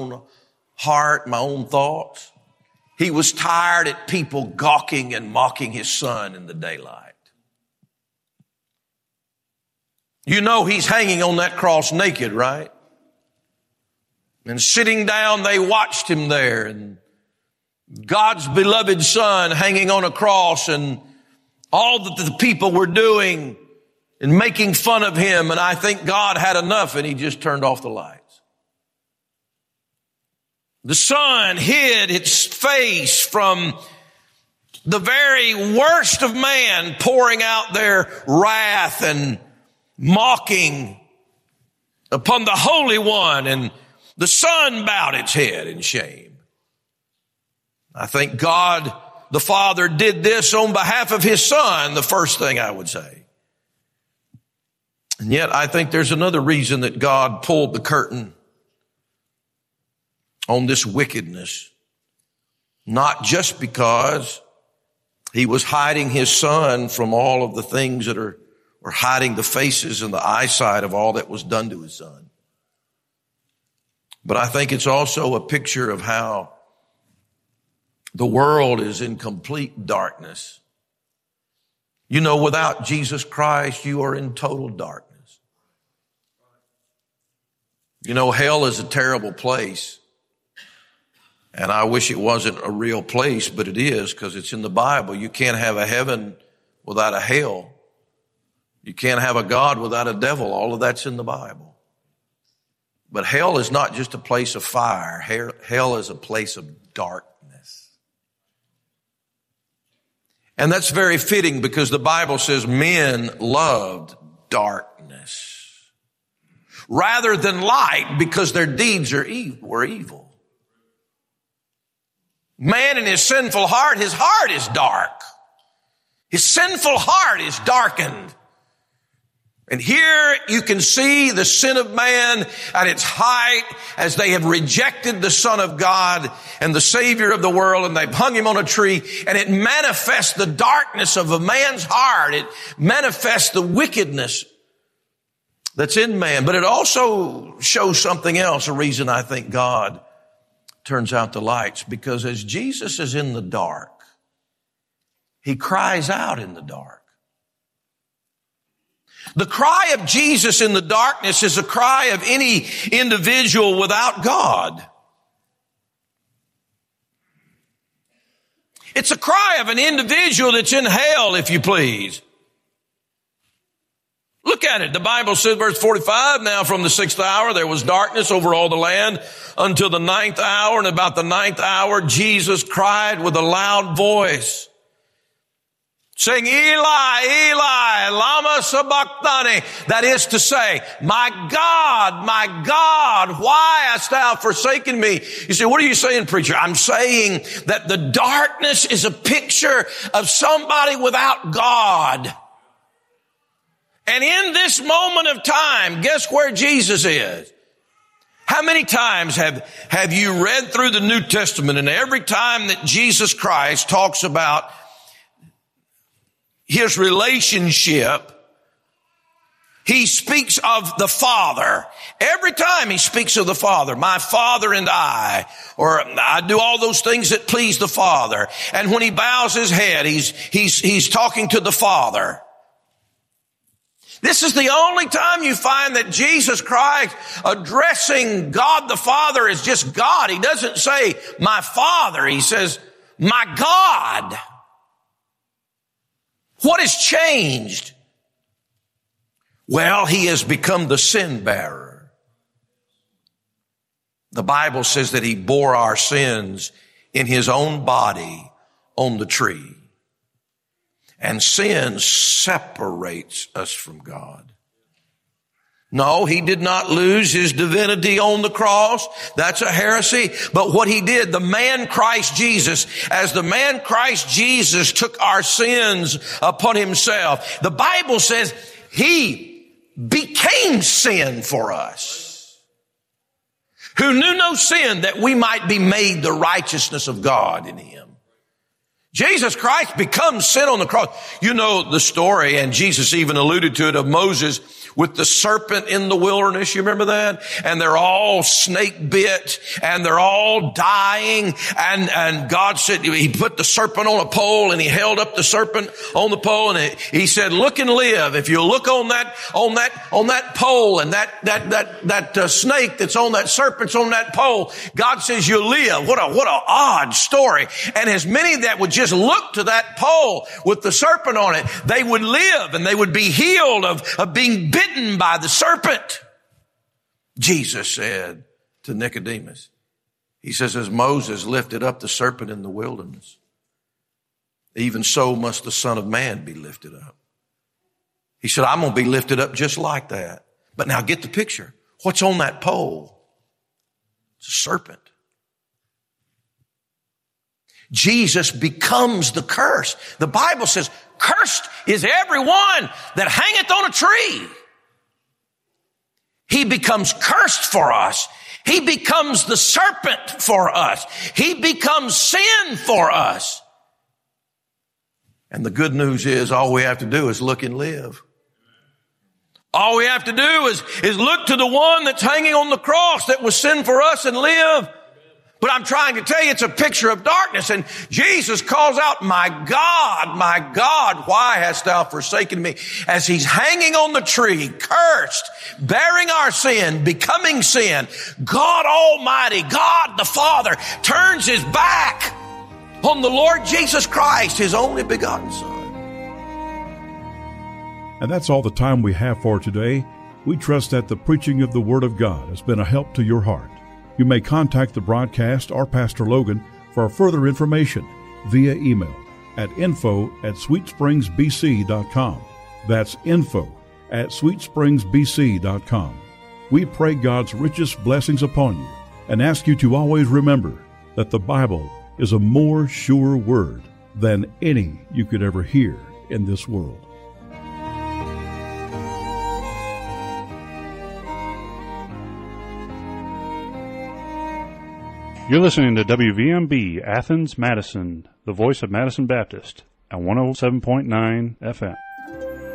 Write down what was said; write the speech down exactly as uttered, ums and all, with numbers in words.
own heart, my own thoughts. He was tired at people gawking and mocking his son in the daylight. You know he's hanging on that cross naked, right? And sitting down, they watched him there, and God's beloved son hanging on a cross, and all that the people were doing and making fun of him. And I think God had enough, and he just turned off the lights. The sun hid its face from the very worst of man, pouring out their wrath and mocking upon the Holy One, and the sun bowed its head in shame. I think God the Father did this on behalf of his Son, the first thing I would say. And yet I think there's another reason that God pulled the curtain on this wickedness. Not just because he was hiding his Son from all of the things that are, or hiding the faces and the eyesight of all that was done to his Son. But I think it's also a picture of how the world is in complete darkness. You know, without Jesus Christ, you are in total darkness. You know, hell is a terrible place. And I wish it wasn't a real place, but it is, because it's in the Bible. You can't have a heaven without a hell. You can't have a God without a devil. All of that's in the Bible. But hell is not just a place of fire. Hell is a place of darkness. And that's very fitting, because the Bible says men loved darkness rather than light, because their deeds are evil, were evil. Man in his sinful heart, his heart is dark. His sinful heart is darkened. And here you can see the sin of man at its height, as they have rejected the Son of God and the Savior of the world, and they've hung him on a tree, and it manifests the darkness of a man's heart. It manifests the wickedness that's in man. But it also shows something else, a reason I think God turns out the lights, because as Jesus is in the dark, he cries out in the dark. The cry of Jesus in the darkness is a cry of any individual without God. It's a cry of an individual that's in hell, if you please. Look at it. The Bible says, verse forty-five, now from the sixth hour there was darkness over all the land until the ninth hour. And about the ninth hour, Jesus cried with a loud voice, saying, Eli, Eli, lama sabachthani. That is to say, my God, my God, why hast thou forsaken me? You say, what are you saying, preacher? I'm saying that the darkness is a picture of somebody without God. And in this moment of time, guess where Jesus is? How many times have, have you read through the New Testament, and every time that Jesus Christ talks about his relationship, he speaks of the Father. Every time he speaks of the Father, my Father and I, or I do all those things that please the Father. And when he bows his head, he's, he's, he's talking to the Father. This is the only time you find that Jesus Christ addressing God the Father as just God. He doesn't say, my Father. He says, my God. What has changed? Well, he has become the sin bearer. The Bible says that he bore our sins in his own body on the tree. And sin separates us from God. No, he did not lose his divinity on the cross. That's a heresy. But what he did, the man Christ Jesus, as the man Christ Jesus took our sins upon himself, the Bible says he became sin for us, who knew no sin, that we might be made the righteousness of God in him. Jesus Christ becomes sin on the cross. You know the story, and Jesus even alluded to it, of Moses with the serpent in the wilderness. You remember that? And they're all snake bit and they're all dying. And, and God said, he put the serpent on a pole and he held up the serpent on the pole. And it, he said, look and live. If you look on that, on that, on that pole and that, that, that, that uh, snake that's on that serpent's on that pole, God says you'll live. What a, what a odd story. And as many that would just look to that pole with the serpent on it, they would live and they would be healed of, of being bitten by the serpent. Jesus said to Nicodemus, he says, as Moses lifted up the serpent in the wilderness, even so must the Son of Man be lifted up. He said, I'm going to be lifted up just like that. But now get the picture. What's on that pole? It's a serpent. Jesus becomes the curse. The Bible says, cursed is everyone that hangeth on a tree. He becomes cursed for us. He becomes the serpent for us. He becomes sin for us. And the good news is all we have to do is look and live. All we have to do is, is look to the one that's hanging on the cross that was sin for us and live. But I'm trying to tell you, it's a picture of darkness. And Jesus calls out, my God, my God, why hast thou forsaken me? As he's hanging on the tree, cursed, bearing our sin, becoming sin, God Almighty, God the Father, turns his back on the Lord Jesus Christ, his only begotten Son. And that's all the time we have for today. We trust that the preaching of the Word of God has been a help to your heart. You may contact the broadcast or Pastor Logan for further information via email at info at sweetspringsbc dot com. That's info at sweetspringsbc dot com. We pray God's richest blessings upon you and ask you to always remember that the Bible is a more sure word than any you could ever hear in this world. You're listening to W V M B Athens, Madison, the voice of Madison Baptist, at one oh seven point nine F M.